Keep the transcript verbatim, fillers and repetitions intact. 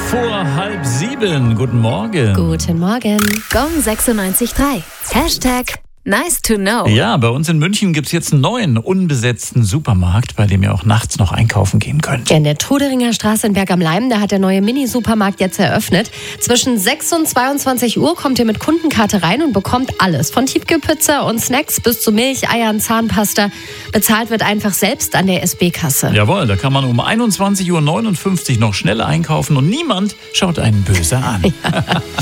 vor halb sieben. Guten Morgen. Guten Morgen. Gong sechsundneunzig Komma drei. Hashtag nice to know. Ja, bei uns in München gibt es jetzt einen neuen, unbesetzten Supermarkt, bei dem ihr auch nachts noch einkaufen gehen könnt. In der Truderinger Straße in Berg am Leim, da hat der neue Mini-Supermarkt jetzt eröffnet. Zwischen sechs und zweiundzwanzig Uhr kommt ihr mit Kundenkarte rein und bekommt alles. Von Tiefkühlpizza und Snacks bis zu Milch, Eiern, Zahnpasta. Bezahlt wird einfach selbst an der S B-Kasse. Jawohl, da kann man um einundzwanzig Uhr neunundfünfzig noch schnell einkaufen und niemand schaut einen böse an.